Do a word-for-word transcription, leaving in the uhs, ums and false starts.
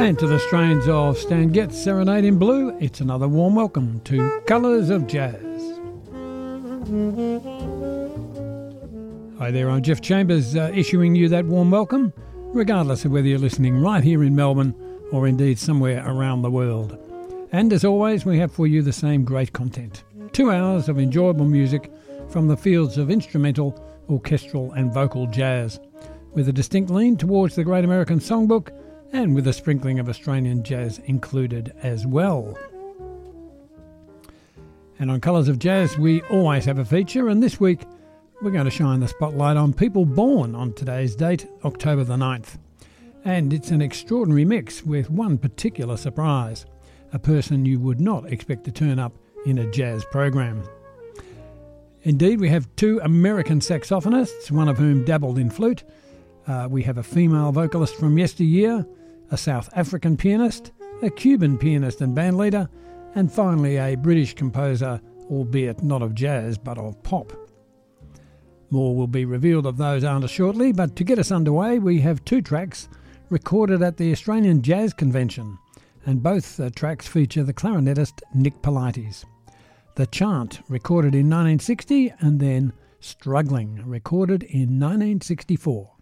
And to the strains of Stan Getz' Serenade in Blue, it's another warm welcome to Colours of Jazz. Hi there, I'm Jeff Chambers, uh, issuing you that warm welcome, regardless of whether you're listening right here in Melbourne or indeed somewhere around the world. And as always, we have for you the same great content. Two hours of enjoyable music from the fields of instrumental, orchestral and vocal jazz, with a distinct lean towards the Great American Songbook and with a sprinkling of Australian jazz included as well. And on Colours of Jazz, we always have a feature, and this week we're going to shine the spotlight on people born on today's date, October the ninth. And it's an extraordinary mix with one particular surprise, a person you would not expect to turn up in a jazz program. Indeed, we have two American saxophonists, one of whom dabbled in flute. Uh, we have a female vocalist from yesteryear, a South African pianist, a Cuban pianist and bandleader, and finally a British composer, albeit not of jazz but of pop. More will be revealed of those artists shortly, but to get us underway we have two tracks recorded at the Australian Jazz Convention, and both uh, tracks feature the clarinetist Nick Politis. The Chant, recorded in nineteen sixty, and then Struggling, recorded in nineteen sixty-four.